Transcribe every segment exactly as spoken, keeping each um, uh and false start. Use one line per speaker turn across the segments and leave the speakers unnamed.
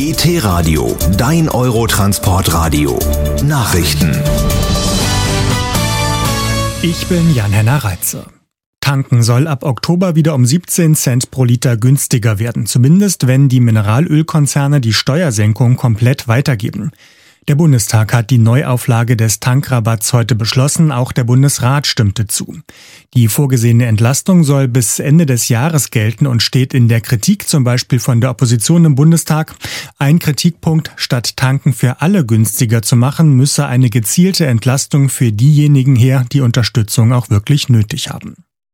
E T-Radio, dein Eurotransportradio. Nachrichten.
Ich bin Jan-Henner Reitze. Tanken soll ab Oktober wieder um siebzehn Cent pro Liter günstiger werden, zumindest wenn die Mineralölkonzerne die Steuersenkung komplett weitergeben. Der Bundestag hat die Neuauflage des Tankrabatts heute beschlossen, auch der Bundesrat stimmte zu. Die vorgesehene Entlastung soll bis Ende des Jahres gelten und steht in der Kritik zum Beispiel von der Opposition im Bundestag. Ein Kritikpunkt: Statt Tanken für alle günstiger zu machen, müsse eine gezielte Entlastung für diejenigen her, die Unterstützung auch wirklich nötig haben.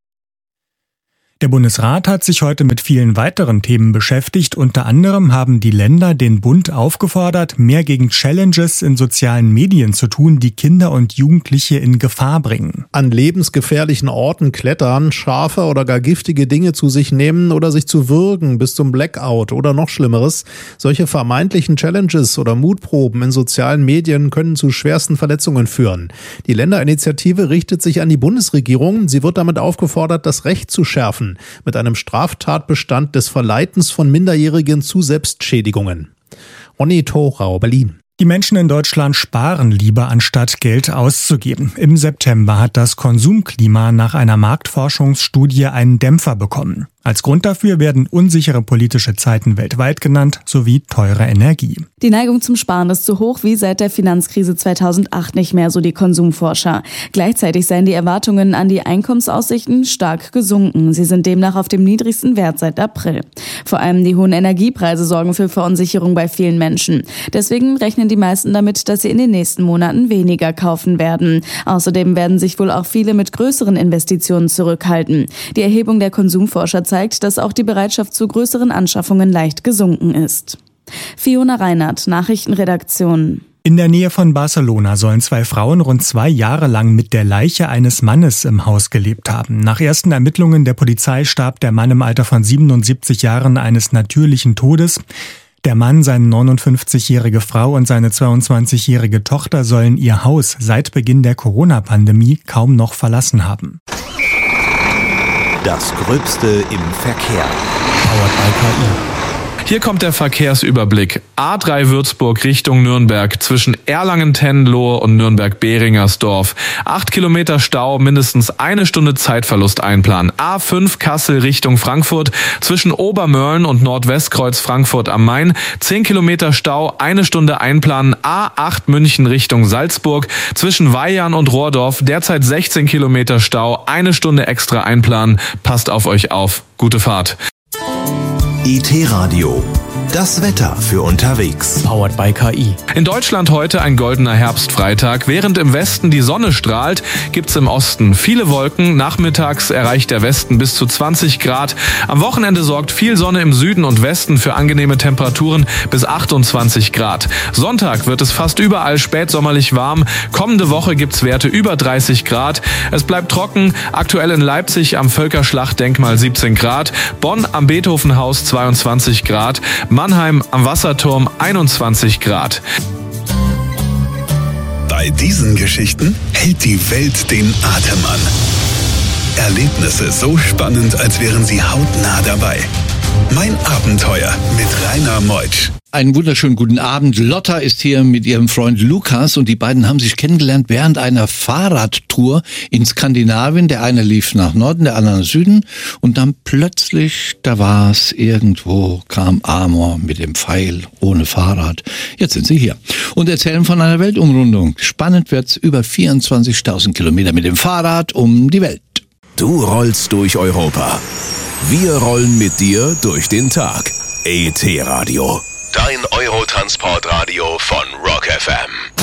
Der Bundesrat hat sich heute mit vielen weiteren Themen beschäftigt. Unter anderem haben die Länder den Bund aufgefordert, mehr gegen Challenges in sozialen Medien zu tun, die Kinder und Jugendliche in Gefahr bringen.
An lebensgefährlichen Orten klettern, scharfe oder gar giftige Dinge zu sich nehmen oder sich zu würgen bis zum Blackout oder noch Schlimmeres. Solche vermeintlichen Challenges oder Mutproben in sozialen Medien können zu schwersten Verletzungen führen. Die Länderinitiative richtet sich an die Bundesregierung. Sie wird damit aufgefordert, das Recht zu schärfen, mit einem Straftatbestand des Verleitens von Minderjährigen zu Selbstschädigungen. Ronny Thorau, Berlin.
Die Menschen in Deutschland sparen lieber, anstatt Geld auszugeben. Im September hat das Konsumklima nach einer Marktforschungsstudie einen Dämpfer bekommen. Als Grund dafür werden unsichere politische Zeiten weltweit genannt, sowie teure Energie.
Die Neigung zum Sparen ist so hoch wie seit der Finanzkrise zweitausendacht nicht mehr, so die Konsumforscher. Gleichzeitig seien die Erwartungen an die Einkommensaussichten stark gesunken. Sie sind demnach auf dem niedrigsten Wert seit April. Vor allem die hohen Energiepreise sorgen für Verunsicherung bei vielen Menschen. Deswegen rechnen die meisten damit, dass sie in den nächsten Monaten weniger kaufen werden. Außerdem werden sich wohl auch viele mit größeren Investitionen zurückhalten. Die Erhebung der Konsumforscher zeigt, zeigt, dass auch die Bereitschaft zu größeren Anschaffungen leicht gesunken ist. Fiona Reinhardt, Nachrichtenredaktion.
In der Nähe von Barcelona sollen zwei Frauen rund zwei Jahre lang mit der Leiche eines Mannes im Haus gelebt haben. Nach ersten Ermittlungen der Polizei starb der Mann im Alter von siebenundsiebzig Jahren eines natürlichen Todes. Der Mann, seine neunundfünfzigjährige Frau und seine zweiundzwanzigjährige Tochter sollen ihr Haus seit Beginn der Corona-Pandemie kaum noch verlassen haben.
Das Gröbste im Verkehr.
Powered by K I.
Hier kommt der Verkehrsüberblick. A drei Würzburg Richtung Nürnberg zwischen Erlangen-Tenlohe und Nürnberg-Behringersdorf. Acht Kilometer Stau, mindestens eine Stunde Zeitverlust einplanen. A fünf Kassel Richtung Frankfurt zwischen Obermörlen und Nordwestkreuz Frankfurt am Main. Zehn Kilometer Stau, eine Stunde einplanen. A acht München Richtung Salzburg zwischen Weihern und Rohrdorf. Derzeit sechzehn Kilometer Stau, eine Stunde extra einplanen. Passt auf euch auf. Gute Fahrt.
E T-Radio, das Wetter für unterwegs.
Powered by K I.
In Deutschland heute ein goldener Herbstfreitag. Während im Westen die Sonne strahlt, gibt's im Osten viele Wolken. Nachmittags erreicht der Westen bis zu zwanzig Grad. Am Wochenende sorgt viel Sonne im Süden und Westen für angenehme Temperaturen bis achtundzwanzig Grad. Sonntag wird es fast überall spätsommerlich warm. Kommende Woche gibt's Werte über dreißig Grad. Es bleibt trocken. Aktuell in Leipzig am Völkerschlachtdenkmal siebzehn Grad. Bonn am Beethovenhaus zweiundzwanzig Grad. Mannheim am Wasserturm einundzwanzig Grad.
Bei diesen Geschichten hält die Welt den Atem an. Erlebnisse so spannend, als wären sie hautnah dabei. Mein Abenteuer mit Rainer Meutsch.
Einen wunderschönen guten Abend. Lotta ist hier mit ihrem Freund Lukas und die beiden haben sich kennengelernt während einer Fahrradtour in Skandinavien. Der eine lief nach Norden, der andere nach Süden und dann plötzlich, da war es irgendwo, kam Amor mit dem Pfeil ohne Fahrrad. Jetzt sind sie hier und erzählen von einer Weltumrundung. Spannend wird's, über vierundzwanzigtausend Kilometer mit dem Fahrrad um die Welt.
Du rollst durch Europa. Wir rollen mit dir durch den Tag. E T-Radio. Dein Eurotransportradio von Rock F M.